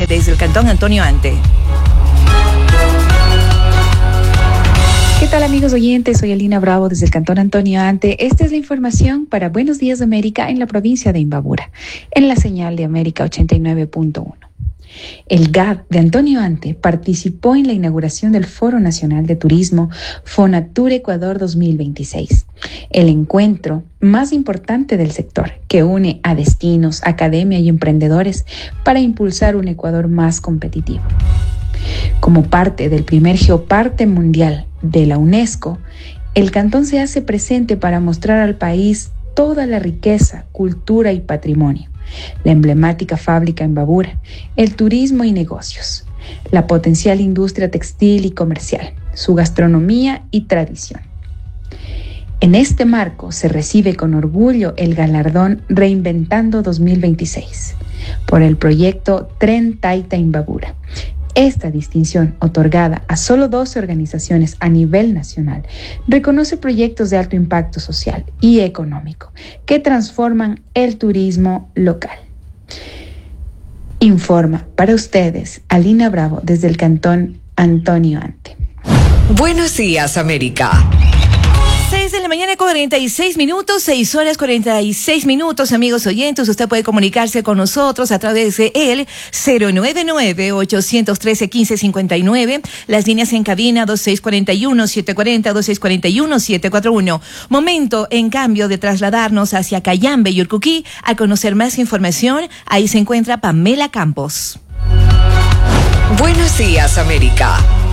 desde el Cantón Antonio Ante. ¿Qué tal, amigos oyentes? Soy Alina Bravo desde el Cantón Antonio Ante. Esta es la información para Buenos Días América en la provincia de Imbabura, en la señal de América 89.1. El GAD de Antonio Ante participó en la inauguración del Foro Nacional de Turismo Fonatur Ecuador 2026, el encuentro más importante del sector que une a destinos, academia y emprendedores para impulsar un Ecuador más competitivo. Como parte del primer Geoparque Mundial de la UNESCO, el cantón se hace presente para mostrar al país toda la riqueza, cultura y patrimonio, la emblemática fábrica Imbabura, el turismo y negocios, la potencial industria textil y comercial, su gastronomía y tradición. En este marco se recibe con orgullo el galardón Reinventando 2026 por el proyecto Tren Taita Imbabura. Esta distinción, otorgada a solo 12 organizaciones a nivel nacional, reconoce proyectos de alto impacto social y económico que transforman el turismo local. Informa para ustedes Alina Bravo desde el Cantón Antonio Ante. Buenos días, América. 6 de la mañana, 46 minutos, 6 horas 46 minutos, amigos oyentes. Usted puede comunicarse con nosotros a través de el 099-813-1559, las líneas en cabina 2641-740, 2641-741. Momento, en cambio, de trasladarnos hacia Cayambe y Urcuquí a conocer más información. Ahí se encuentra Pamela Campos. Buenos días, América.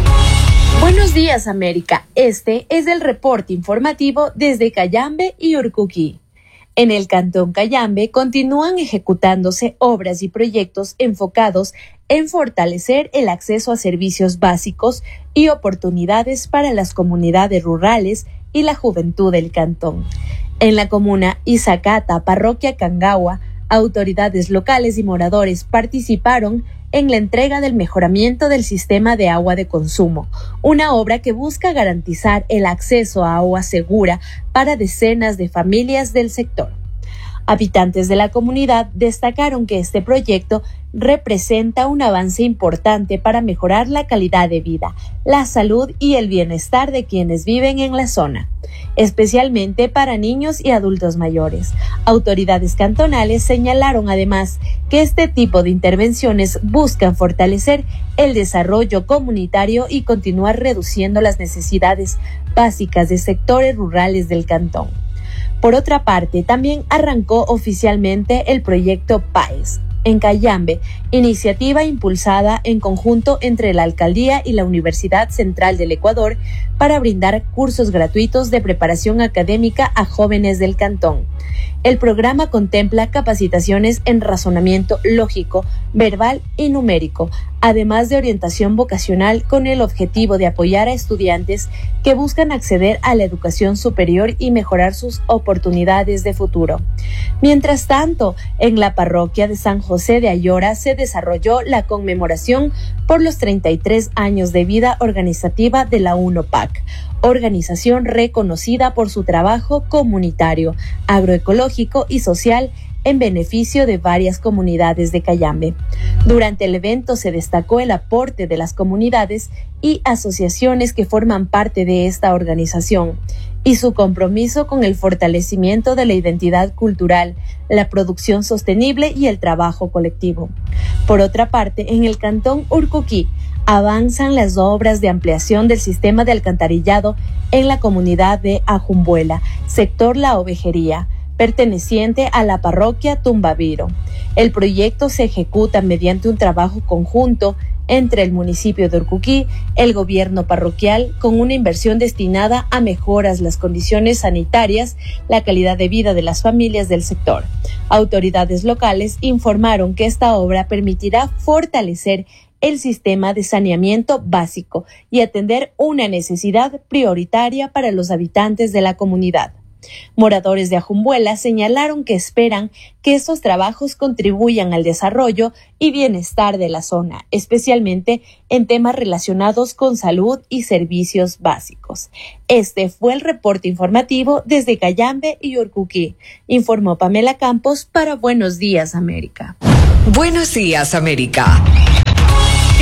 Buenos días, América. Este es el reporte informativo desde Cayambe y Urcuquí. En el Cantón Cayambe continúan ejecutándose obras y proyectos enfocados en fortalecer el acceso a servicios básicos y oportunidades para las comunidades rurales y la juventud del cantón. En la comuna Izacata, parroquia Cangagua, autoridades locales y moradores participaron en la entrega del mejoramiento del sistema de agua de consumo, una obra que busca garantizar el acceso a agua segura para decenas de familias del sector. Habitantes de la comunidad destacaron que este proyecto representa un avance importante para mejorar la calidad de vida, la salud y el bienestar de quienes viven en la zona, especialmente para niños y adultos mayores. Autoridades cantonales señalaron además que este tipo de intervenciones buscan fortalecer el desarrollo comunitario y continuar reduciendo las necesidades básicas de sectores rurales del cantón. Por otra parte, también arrancó oficialmente el proyecto PAES en Cayambe, iniciativa impulsada en conjunto entre la Alcaldía y la Universidad Central del Ecuador para brindar cursos gratuitos de preparación académica a jóvenes del cantón. El programa contempla capacitaciones en razonamiento lógico, verbal y numérico, además de orientación vocacional con el objetivo de apoyar a estudiantes que buscan acceder a la educación superior y mejorar sus oportunidades de futuro. Mientras tanto, en la parroquia de San José de Ayora se desarrolló la conmemoración por los 33 años de vida organizativa de la UNOPAC, organización reconocida por su trabajo comunitario, agroecológico y social en beneficio de varias comunidades de Cayambe. Durante el evento se destacó el aporte de las comunidades y asociaciones que forman parte de esta organización y su compromiso con el fortalecimiento de la identidad cultural, la producción sostenible y el trabajo colectivo. Por otra parte, en el cantón Urcuquí, avanzan las obras de ampliación del sistema de alcantarillado en la comunidad de Ajumbuela, sector La Ovejería, perteneciente a la parroquia Tumbaviro. El proyecto se ejecuta mediante un trabajo conjunto entre el municipio de Urcuquí, el gobierno parroquial, con una inversión destinada a mejoras las condiciones sanitarias, la calidad de vida de las familias del sector. Autoridades locales informaron que esta obra permitirá fortalecer el sistema de saneamiento básico y atender una necesidad prioritaria para los habitantes de la comunidad. Moradores de Ajumbuela señalaron que esperan que estos trabajos contribuyan al desarrollo y bienestar de la zona, especialmente en temas relacionados con salud y servicios básicos. Este fue el reporte informativo desde Cayambe y Urcuquí. Informó Pamela Campos para Buenos Días, América. Buenos días, América.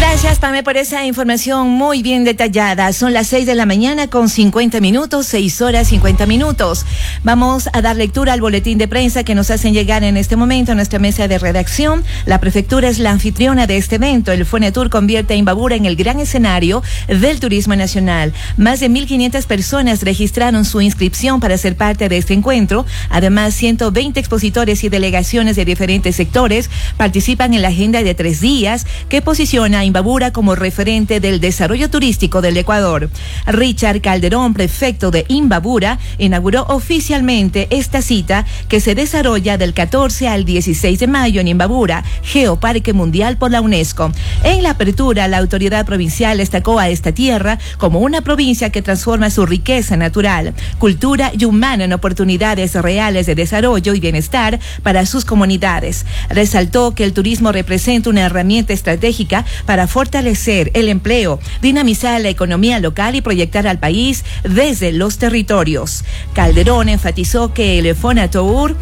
Gracias, Pame, por esa información muy bien detallada. Son las 6 de la mañana con 50 minutos, 6 horas 50 minutos. Vamos a dar lectura al boletín de prensa que nos hacen llegar en este momento a nuestra mesa de redacción. La prefectura es la anfitriona de este evento. El Fonatur convierte a Imbabura en el gran escenario del turismo nacional. Más de 1.500 personas registraron su inscripción para ser parte de este encuentro. Además, 120 expositores y delegaciones de diferentes sectores participan en la agenda de 3 días que posiciona a Imbabura como referente del desarrollo turístico del Ecuador. Richard Calderón, prefecto de Imbabura, inauguró oficialmente esta cita que se desarrolla del 14 al 16 de mayo en Imbabura, Geoparque Mundial por la UNESCO. En la apertura, la autoridad provincial destacó a esta tierra como una provincia que transforma su riqueza natural, cultura y humana en oportunidades reales de desarrollo y bienestar para sus comunidades. Resaltó que el turismo representa una herramienta estratégica para fortalecer el empleo, dinamizar la economía local y proyectar al país desde los territorios. Calderón enfatizó que el Fonatur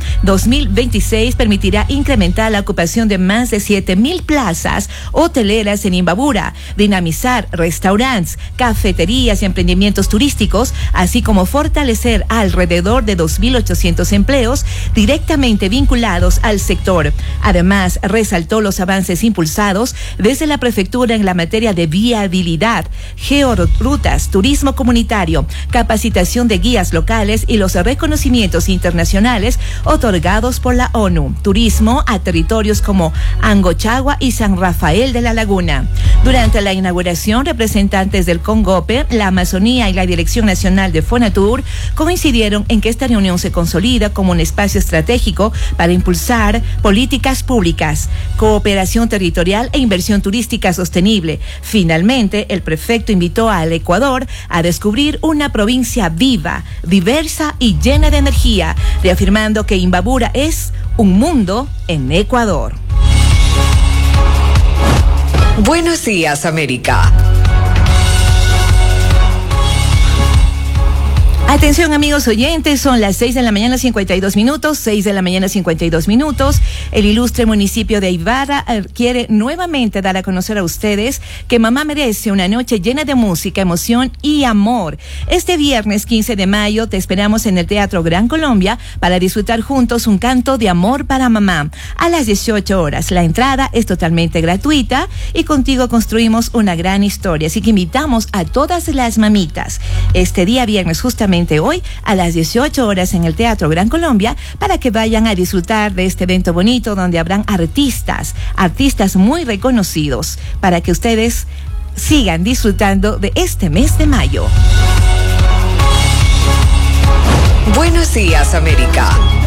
2026 permitirá incrementar la ocupación de más de 7.000 plazas hoteleras en Imbabura, dinamizar restaurantes, cafeterías y emprendimientos turísticos, así como fortalecer alrededor de 2.800 empleos directamente vinculados al sector. Además, resaltó los avances impulsados desde la prefectura en la materia de viabilidad, georrutas, turismo comunitario, capacitación de guías locales y los reconocimientos internacionales otorgados por la ONU. Turismo a territorios como Angochagua y San Rafael de la Laguna. Durante la inauguración, representantes del CONGOPE, la Amazonía y la Dirección Nacional de Fonatur coincidieron en que esta reunión se consolida como un espacio estratégico para impulsar políticas públicas, cooperación territorial e inversión turística sostenible. Finalmente, el prefecto invitó al Ecuador a descubrir una provincia viva, diversa y llena de energía, reafirmando que Imbabura es un mundo en Ecuador. Buenos días, América. Atención, amigos oyentes, son las 6 de la mañana 52 minutos, 6 de la mañana 52 minutos. El ilustre municipio de Ibarra quiere nuevamente dar a conocer a ustedes que mamá merece una noche llena de música, emoción y amor. Este viernes 15 de mayo te esperamos en el Teatro Gran Colombia para disfrutar juntos un canto de amor para mamá a las 18 horas. La entrada es totalmente gratuita y contigo construimos una gran historia. Así que invitamos a todas las mamitas este día viernes, justamente hoy a las 18 horas en el Teatro Gran Colombia, para que vayan a disfrutar de este evento bonito donde habrán artistas muy reconocidos, para que ustedes sigan disfrutando de este mes de mayo. Buenos días, América.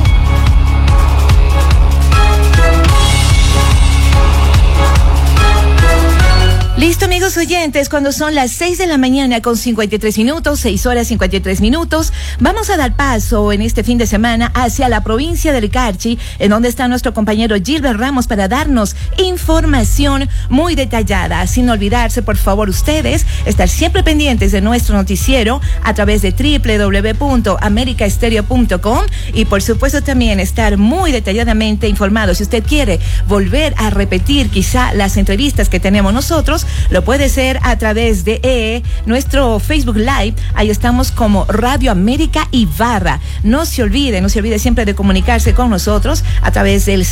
Listo, amigos oyentes, cuando son las 6 de la mañana con 53 minutos, 6 horas 53 minutos, vamos a dar paso en este fin de semana hacia la provincia del Carchi, en donde está nuestro compañero Gilbert Ramos para darnos información muy detallada. Sin olvidarse, por favor, ustedes, estar siempre pendientes de nuestro noticiero a través de www.americaestereo.com y, por supuesto, también estar muy detalladamente informados. Si usted quiere volver a repetir quizá las entrevistas que tenemos nosotros, lo puede hacer a través de nuestro Facebook Live. Ahí estamos como Radio América Ibarra. No se olvide siempre de comunicarse con nosotros a través del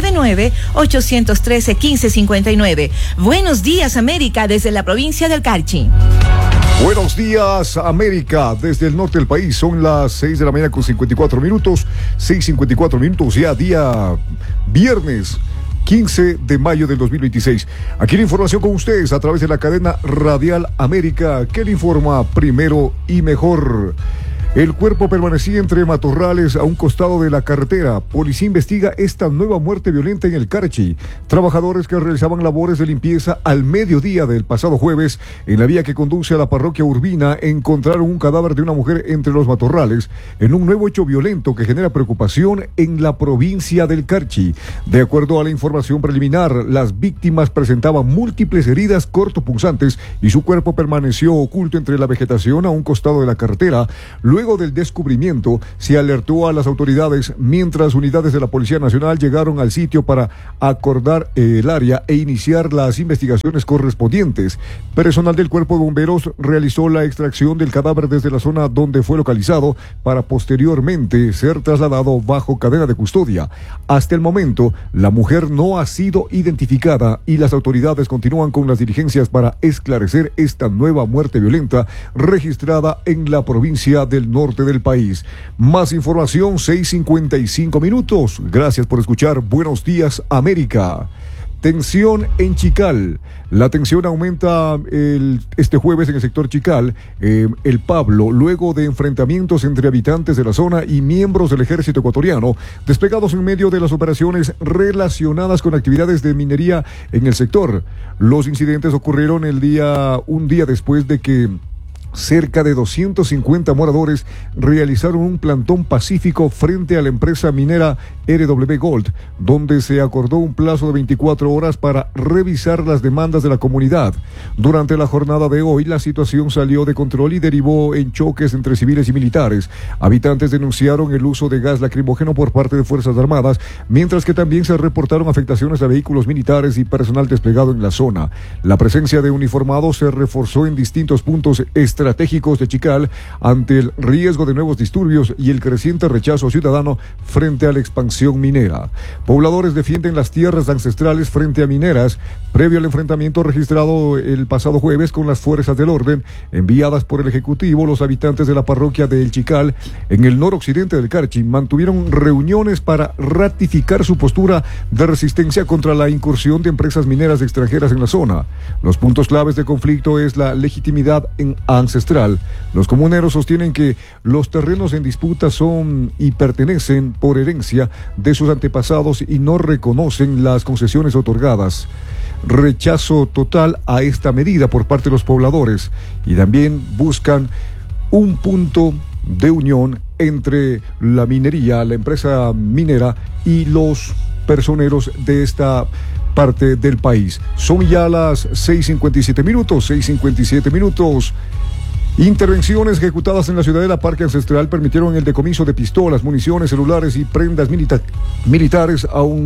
099-813-1559. Buenos días, América, desde la provincia del Carchi. Buenos días, América, desde el norte del país. Son las 6 de la mañana con 54 minutos. 6:54 minutos, ya día viernes 15 de mayo del 2026. Aquí la información con ustedes a través de la cadena Radial América, que le informa primero y mejor. El cuerpo permanecía entre matorrales a un costado de la carretera. Policía investiga esta nueva muerte violenta en el Carchi. Trabajadores que realizaban labores de limpieza al mediodía del pasado jueves en la vía que conduce a la parroquia Urbina encontraron un cadáver de una mujer entre los matorrales en un nuevo hecho violento que genera preocupación en la provincia del Carchi. De acuerdo a la información preliminar, las víctimas presentaban múltiples heridas cortopunzantes y su cuerpo permaneció oculto entre la vegetación a un costado de la carretera. Luego luego del descubrimiento se alertó a las autoridades mientras unidades de la Policía Nacional llegaron al sitio para acordar el área e iniciar las investigaciones correspondientes. Personal del Cuerpo de Bomberos realizó la extracción del cadáver desde la zona donde fue localizado para posteriormente ser trasladado bajo cadena de custodia. Hasta el momento, la mujer no ha sido identificada y las autoridades continúan con las diligencias para esclarecer esta nueva muerte violenta registrada en la provincia del norte del país. Más información, 6:55 minutos. Gracias por escuchar Buenos Días, América. Tensión en Chiccal. La tensión aumenta este jueves en el sector Chiccal, El Pablo, luego de enfrentamientos entre habitantes de la zona y miembros del ejército ecuatoriano, desplegados en medio de las operaciones relacionadas con actividades de minería en el sector. Los incidentes ocurrieron un día después de que cerca de 250 moradores realizaron un plantón pacífico frente a la empresa minera RW Gold, donde se acordó un plazo de 24 horas para revisar las demandas de la comunidad. Durante la jornada de hoy, la situación salió de control y derivó en choques entre civiles y militares. Habitantes denunciaron el uso de gas lacrimógeno por parte de Fuerzas Armadas, mientras que también se reportaron afectaciones a vehículos militares y personal desplegado en la zona. La presencia de uniformados se reforzó en distintos puntos estratégicos de Chiccal ante el riesgo de nuevos disturbios y el creciente rechazo ciudadano frente a la expansión minera. Pobladores defienden las tierras ancestrales frente a mineras, previo al enfrentamiento registrado el pasado jueves con las fuerzas del orden enviadas por el Ejecutivo. Los habitantes de la parroquia de El Chiccal, en el noroccidente del Carchi, mantuvieron reuniones para ratificar su postura de resistencia contra la incursión de empresas mineras extranjeras en la zona. Los puntos claves de conflicto es la legitimidad ancestral. Los comuneros sostienen que los terrenos en disputa son y pertenecen por herencia de sus antepasados y no reconocen las concesiones otorgadas. Rechazo total a esta medida por parte de los pobladores, y también buscan un punto de unión entre la minería, la empresa minera y los personeros de esta parte del país. Son ya las 6:57 minutos. Intervenciones ejecutadas en la Ciudadela Parque Ancestral permitieron el decomiso de pistolas, municiones, celulares y prendas militares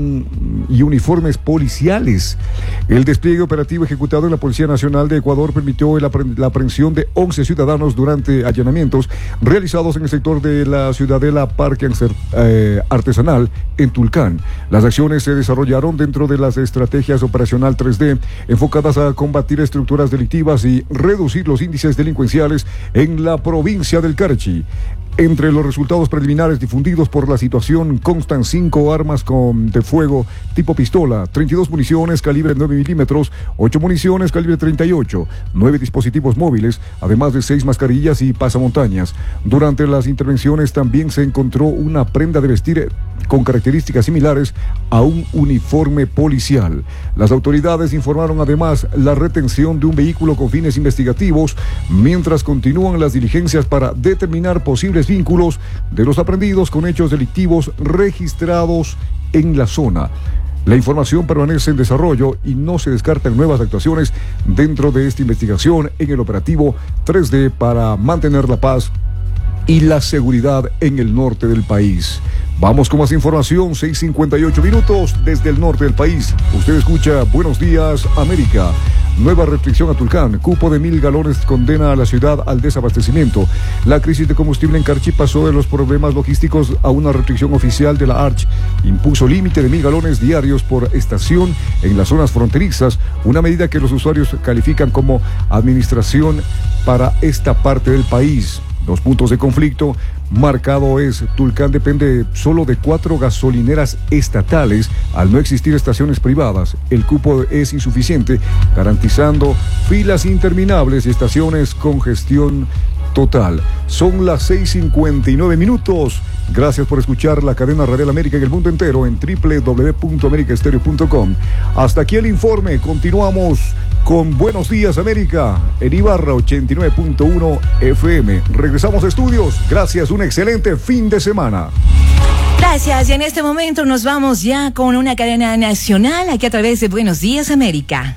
y uniformes policiales. El despliegue operativo ejecutado en la Policía Nacional de Ecuador permitió la aprehensión de 11 ciudadanos durante allanamientos realizados en el sector de la Ciudadela Parque Artesanal en Tulcán. Las acciones se desarrollaron dentro de las estrategias operacional 3D enfocadas a combatir estructuras delictivas y reducir los índices delincuenciales en la provincia del Carchi. Entre los resultados preliminares difundidos por la situación constan 5 armas de fuego tipo pistola, 32 municiones calibre 9 milímetros, 8 municiones calibre 38, 9 dispositivos móviles, además de 6 mascarillas y pasamontañas. Durante las intervenciones también se encontró una prenda de vestir con características similares a un uniforme policial. Las autoridades informaron además la retención de un vehículo con fines investigativos, mientras continúan las diligencias para determinar posibles vínculos de los aprendidos con hechos delictivos registrados en la zona. La información permanece en desarrollo y no se descartan nuevas actuaciones dentro de esta investigación en el operativo 3D para mantener la paz y la seguridad en el norte del país. Vamos con más información, 6:58 minutos desde el norte del país. Usted escucha Buenos Días, América. Nueva restricción a Tulcán. Cupo de 1.000 galones condena a la ciudad al desabastecimiento. La crisis de combustible en Carchi pasó de los problemas logísticos a una restricción oficial de la ARCH. Impuso límite de 1.000 galones diarios por estación en las zonas fronterizas, una medida que los usuarios califican como administración para esta parte del país. Los puntos de conflicto marcado es: Tulcán depende solo de 4 gasolineras estatales al no existir estaciones privadas. El cupo es insuficiente, garantizando filas interminables y estaciones con gestión total. Son las 6:59 minutos. Gracias por escuchar la cadena Radial América en el mundo entero en www.americaestereo.com. Hasta aquí el informe. Continuamos con Buenos Días América en Ibarra 89.1 FM. Regresamos a estudios. Gracias, un excelente fin de semana. Gracias, y en este momento nos vamos ya con una cadena nacional aquí a través de Buenos Días América.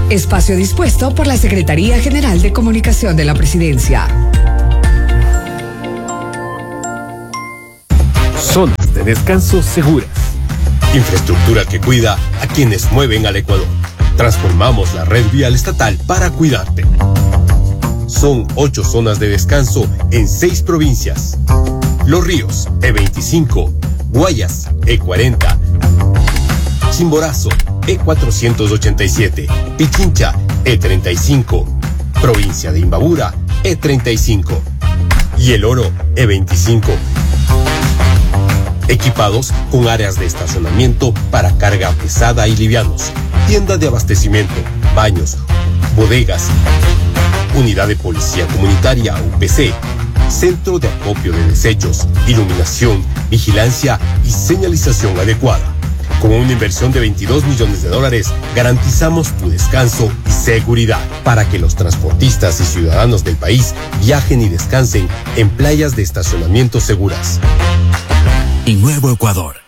Espacio dispuesto por la Secretaría General de Comunicación de la Presidencia. Zonas de descanso seguras. Infraestructura que cuida a quienes mueven al Ecuador. Transformamos la red vial estatal para cuidarte. Son 8 zonas de descanso en 6 provincias. Los Ríos, E25, Guayas, E40, Chimborazo, E487, Pichincha, E35, provincia de Imbabura, E35 y El Oro, E25. Equipados con áreas de estacionamiento para carga pesada y livianos, tienda de abastecimiento, baños, bodegas, unidad de policía comunitaria UPC, centro de acopio de desechos, iluminación, vigilancia y señalización adecuada. Con una inversión de $22 millones, garantizamos tu descanso y seguridad para que los transportistas y ciudadanos del país viajen y descansen en playas de estacionamiento seguras. Y Nuevo Ecuador,